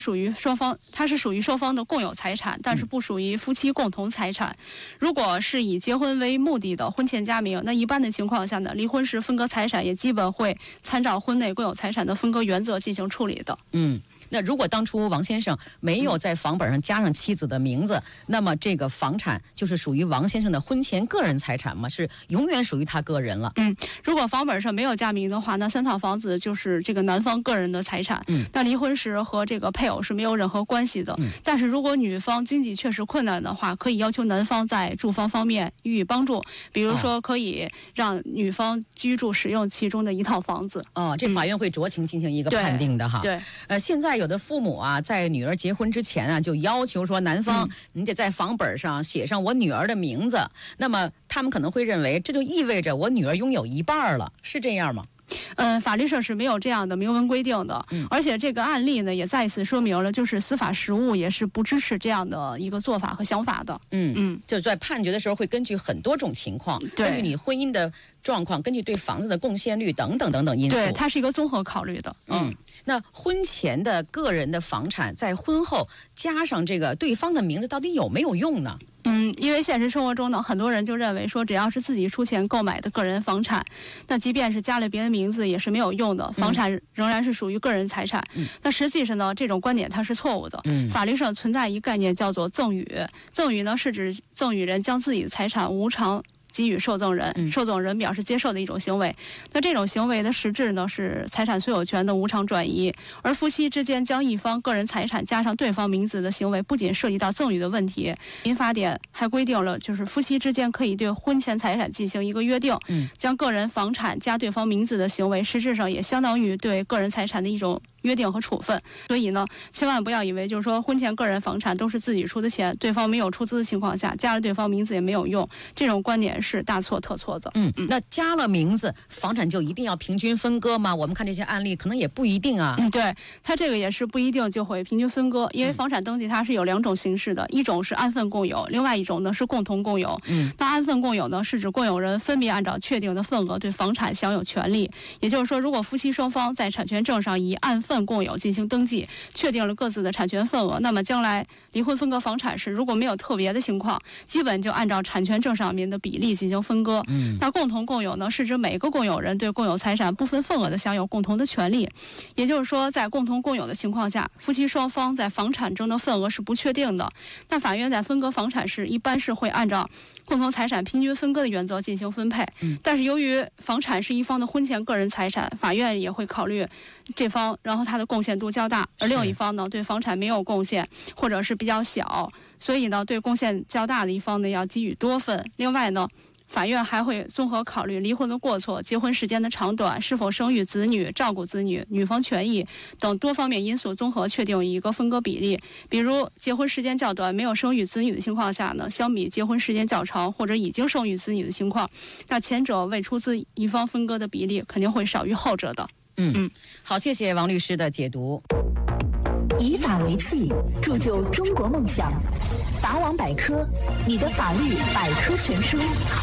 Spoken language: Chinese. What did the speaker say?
它是属于双方的共有财产，但是不属于夫妻共同财产。如果是以结婚为目的的婚前加名，那一般的情况下呢，离婚时分割财产也基本会参照婚内共有财产的分割原则进行处理的。 那如果当初王先生没有在房本上加上妻子的名字，那么这个房产就是属于王先生的婚前个人财产吗？是永远属于他个人了？ 如果房本上没有加名的话，那3套房子就是这个男方个人的财产。那离婚时和这个配偶是没有任何关系的。但是如果女方经济确实困难的话，可以要求男方在住房方面予以帮助，比如说可以让女方居住使用其中的一套房子。 这法院会酌情进行一个判定的哈。 对， 现在有的父母啊，在女儿结婚之前啊，就要求说男方你得在房本上写上我女儿的名字。那么他们可能会认为，这就意味着我女儿拥有一半了，是这样吗？ 法律上是没有这样的明文规定的。而且这个案例呢，也再一次说明了，就是司法实务也是不支持这样的一个做法和想法的。 就在判决的时候会根据很多种情况，根据你婚姻的状况，根据对房子的贡献率等等等等因素。 对，它是一个综合考虑的。 那婚前的个人的房产，在婚后加上这个对方的名字，到底有没有用呢？ 因为现实生活中呢，很多人就认为说，只要是自己出钱购买的个人房产，那即便是加了别的名字也是没有用的，房产仍然是属于个人财产。那实际上呢，这种观点它是错误的。法律上存在一个概念叫做赠与，赠与呢是指赠与人将自己的财产无偿给予受赠人，受赠人表示接受的一种行为。那这种行为的实质呢，是财产所有权的无偿转移。而夫妻之间将一方个人财产加上对方名字的行为，不仅涉及到赠与的问题，民法典还规定了，就是夫妻之间可以对婚前财产进行一个约定，将个人房产加对方名字的行为，实质上也相当于对个人财产的一种约定和处分。所以呢，千万不要以为就是说婚前个人房产都是自己出的钱，对方没有出资的情况下，加了对方名字也没有用，这种观点是大错特错的。 那加了名字，房产就一定要平均分割吗？我们看这些案例，可能也不一定啊。 对，它这个也是不一定就会平均分割，因为房产登记它是有2种形式的，一种是按份共有，另外一种呢是共同共有。那按份共有呢，是指共有人分别按照确定的份额对房产享有权利。也就是说，如果夫妻双方在产权证上以按份共有进行登记，确定了各自的产权份额，那么将来离婚分割房产时，如果没有特别的情况，基本就按照产权证上面的比例进行分割。那共同共有呢，是指每个共有人对共有财产部分份额的享有共同的权利。也就是说，在共同共有的情况下，夫妻双方在房产中的份额是不确定的。那法院在分割房产时，一般是会按照共同财产平均分割的原则进行分配。但是由于房产是一方的婚前个人财产，法院也会考虑这方，然后他的贡献度较大，而另一方呢对房产没有贡献，或者是比较小，所以呢对贡献较大的一方呢要给予多份。另外呢，法院还会综合考虑离婚的过错、结婚时间的长短、是否生育子女、照顾子女、女方权益等多方面因素，综合确定一个分割比例。比如结婚时间较短、没有生育子女的情况下呢，相比结婚时间较长或者已经生育子女的情况，那前者未出资一方分割的比例肯定会少于后者的。 好，谢谢王律师的解读。 以法为器，铸就中国梦想。法网百科，你的法律百科全书。